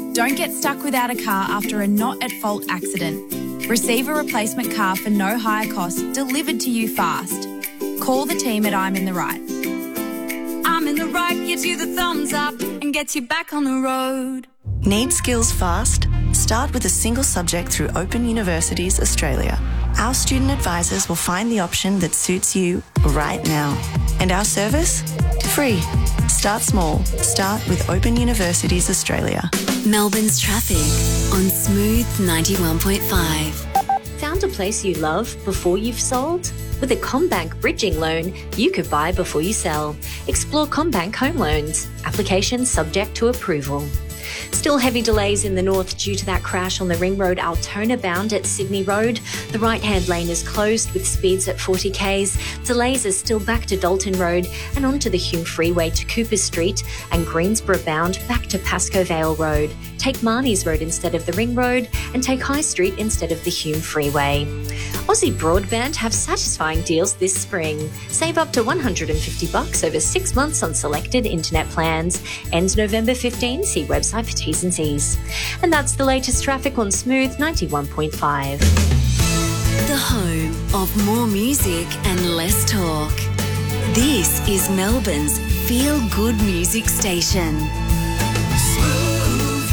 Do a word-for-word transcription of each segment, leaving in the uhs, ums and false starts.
Don't get stuck without a car after a not-at-fault accident. Receive a replacement car for no higher cost delivered to you fast. Call the team at I'm in the Right. I'm in the Right gives you the thumbs up and gets you back on the road. Need skills fast? Start with a single subject through Open Universities Australia. Our student advisors will find the option that suits you right now. And our service? Free. Start small. Start with Open Universities Australia. Melbourne's traffic on Smooth ninety-one point five. Found a place you love before you've sold? With a CommBank bridging loan, you could buy before you sell. Explore CommBank Home Loans. Application subject to approval. Still heavy delays in the north due to that crash on the Ring Road Altona bound at Sydney Road. The right-hand lane is closed with speeds at forty kays. Delays are still back to Dalton Road and onto the Hume Freeway to Cooper Street and Greensborough bound back to Pascoe Vale Road. Take Marnie's Road instead of the Ring Road and take High Street instead of the Hume Freeway. Aussie Broadband have satisfying deals this spring. Save up to one hundred fifty bucks over six months on selected internet plans. Ends November fifteenth. See website for T's and C's. And that's the latest traffic on Smooth ninety-one point five. The home of more music and less talk. This is Melbourne's feel-good music station. Smooth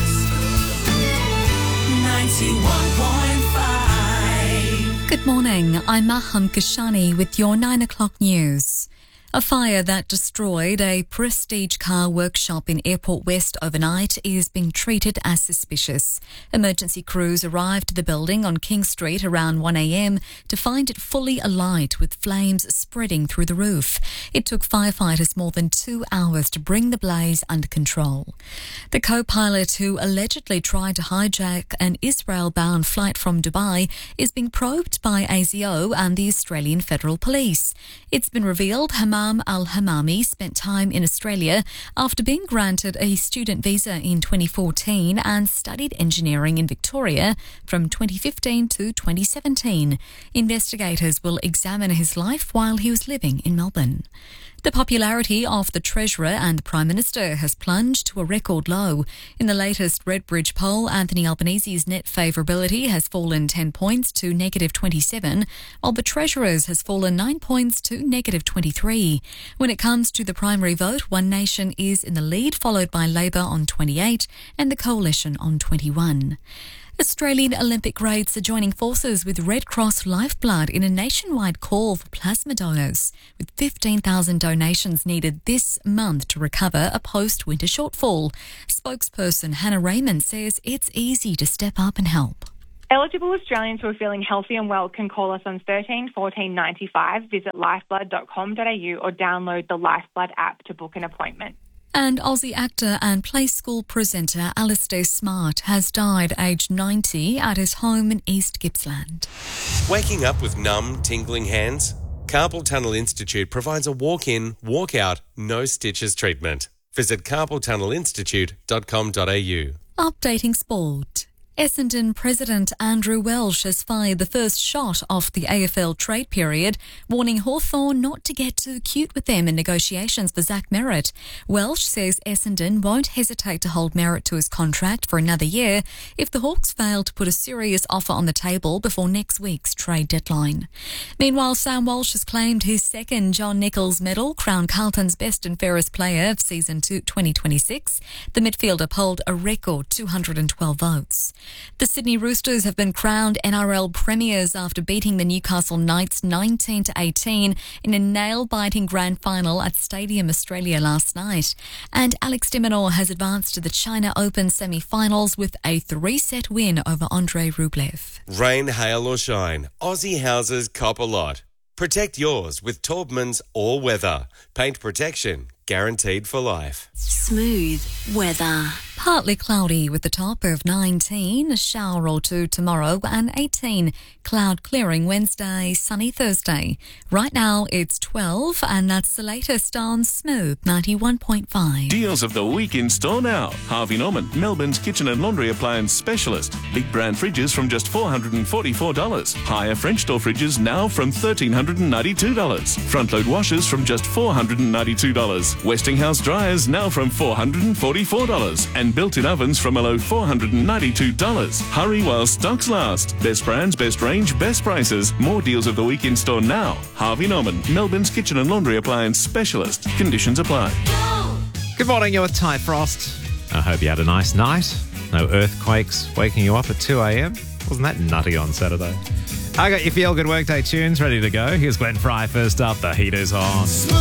ninety-one point five. Good morning, I'm Maham Kashani with your nine o'clock news. A fire that destroyed a prestige car workshop in Airport West overnight is being treated as suspicious. Emergency crews arrived to the building on King Street around one a.m. to find it fully alight with flames spreading through the roof. It took firefighters more than two hours to bring the blaze under control. The co-pilot who allegedly tried to hijack an Israel-bound flight from Dubai is being probed by A S I O and the Australian Federal Police. It's been revealed Hammam Al-Hamami spent time in Australia after being granted a student visa in twenty fourteen and studied engineering in Victoria from twenty fifteen to twenty seventeen. Investigators will examine his life while he was living in Melbourne. The popularity of the Treasurer and the Prime Minister has plunged to a record low. In the latest Redbridge poll, Anthony Albanese's net favourability has fallen ten points to negative twenty-seven, while the Treasurer's has fallen nine points to negative twenty-three. When it comes to the primary vote, One Nation is in the lead, followed by Labor on twenty-eight and the Coalition on twenty-one. Australian Olympic greats are joining forces with Red Cross Lifeblood in a nationwide call for plasma donors, with fifteen thousand donations needed this month to recover a post-winter shortfall. Spokesperson Hannah Raymond says it's easy to step up and help. Eligible Australians who are feeling healthy and well can call us on thirteen fourteen ninety-five, visit lifeblood dot com dot a u or download the Lifeblood app to book an appointment. And Aussie actor and Play School presenter Alistair Smart has died aged ninety at his home in East Gippsland. Waking up with numb, tingling hands? Carpal Tunnel Institute provides a walk-in, walk-out, no stitches treatment. Visit carpal tunnel institute dot com dot a u. Updating sport. Essendon President Andrew Welsh has fired the first shot of the A F L trade period, warning Hawthorn not to get too cute with them in negotiations for Zach Merritt. Welsh says Essendon won't hesitate to hold Merritt to his contract for another year if the Hawks fail to put a serious offer on the table before next week's trade deadline. Meanwhile, Sam Walsh has claimed his second John Nichols medal, crowned Carlton's best and fairest player of season two twenty twenty-six. The midfielder polled a record two hundred twelve votes. The Sydney Roosters have been crowned N R L premiers after beating the Newcastle Knights nineteen to eighteen in a nail-biting grand final at Stadium Australia last night. And Alex de Minaur has advanced to the China Open semi-finals with a three-set win over Andrei Rublev. Rain, hail or shine, Aussie houses cop a lot. Protect yours with Taubman's All Weather. Paint protection guaranteed for life. Smooth weather. Partly cloudy with a top of nineteen, a shower or two tomorrow, and eighteen. Cloud clearing Wednesday, sunny Thursday. Right now it's twelve, and that's the latest on Smooth ninety-one point five. Deals of the week in store now. Harvey Norman, Melbourne's kitchen and laundry appliance specialist. Big brand fridges from just four hundred forty-four dollars. Higher French door fridges now from one thousand three hundred ninety-two dollars. Front load washers from just four hundred ninety-two dollars. Westinghouse dryers now from four hundred forty-four dollars and built-in ovens from a low four hundred ninety-two dollars. Hurry while stocks last. Best brands, best range, best prices. More deals of the week in store now. Harvey Norman, Melbourne's kitchen and laundry appliance specialist. Conditions apply. Good morning, you're with Ty Frost. I hope you had a nice night. No earthquakes waking you up at two a.m. Wasn't that nutty on Saturday? I got your feel-good workday tunes ready to go. Here's Glenn Fry first up. The heat is on.